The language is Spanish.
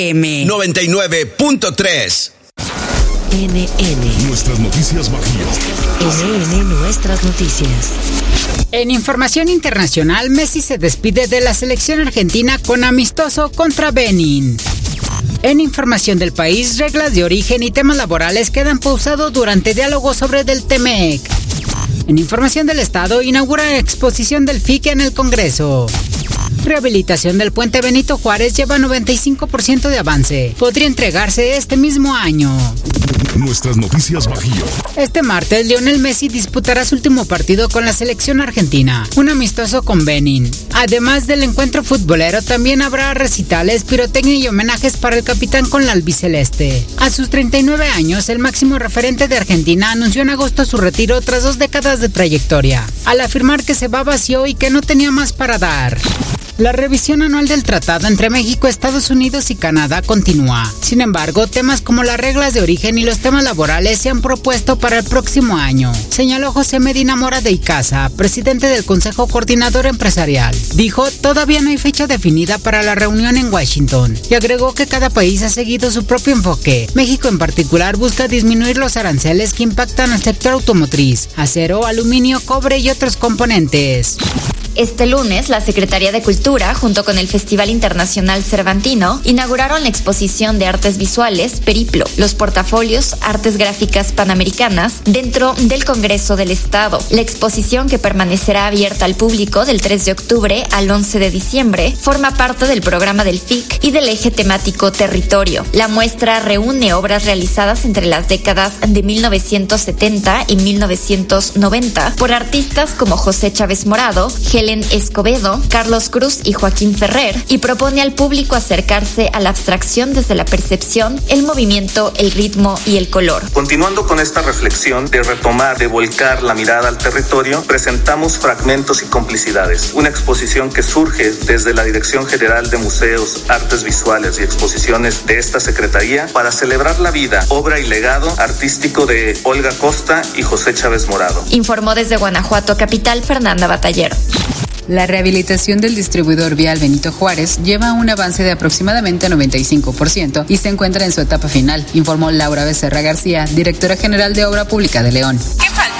99.3. NN. Nuestras noticias Bajío. NN, nuestras noticias. En información internacional, Messi se despide de la selección argentina con amistoso contra Benin. En información del país, reglas de origen y temas laborales quedan pausados durante diálogos sobre del TEMEC. En información del Estado, inaugura exposición del FIC en el Congreso. Rehabilitación del puente Benito Juárez lleva 95% de avance. Podría entregarse este mismo año. Nuestras noticias Bajío. Este martes, Lionel Messi disputará su último partido con la selección argentina, un amistoso con Benin. Además del encuentro futbolero, también habrá recitales, pirotecnia y homenajes para el capitán con la albiceleste. A sus 39 años, el máximo referente de Argentina anunció en agosto su retiro tras 2 décadas de trayectoria, al afirmar que se va vacío y que no tenía más para dar. La revisión anual del tratado entre México, Estados Unidos y Canadá continúa. Sin embargo, temas como las reglas de origen y los temas laborales se han propuesto para el próximo año, señaló José Medina Mora de Icaza, presidente del Consejo Coordinador Empresarial. Dijo, todavía no hay fecha definida para la reunión en Washington, y agregó que cada país ha seguido su propio enfoque. México en particular busca disminuir los aranceles que impactan al sector automotriz, acero, aluminio, cobre y otros componentes. Este lunes, la Secretaría de Cultura, junto con el Festival Internacional Cervantino, inauguraron la exposición de artes visuales Periplo, los portafolios Artes Gráficas Panamericanas, dentro del Congreso del Estado. La exposición, que permanecerá abierta al público del 3 de octubre al 11 de diciembre, forma parte del programa del FIC y del eje temático Territorio. La muestra reúne obras realizadas entre las décadas de 1970 y 1990 por artistas como José Chávez Morado, Helen Escobedo, Carlos Cruz y Joaquín Ferrer, y propone al público acercarse a la abstracción desde la percepción, el movimiento, el ritmo y el color. Continuando con esta reflexión de retomar, de volcar la mirada al territorio, presentamos Fragmentos y Complicidades, una exposición que surge desde la Dirección General de Museos, Artes Visuales y Exposiciones de esta Secretaría para celebrar la vida, obra y legado artístico de Olga Costa y José Chávez Morado. Informó desde Guanajuato capital Fernanda Batallero. La rehabilitación del distribuidor vial Benito Juárez lleva un avance de aproximadamente 95% y se encuentra en su etapa final, informó Laura Becerra García, directora general de Obra Pública de León. ¿Qué falta?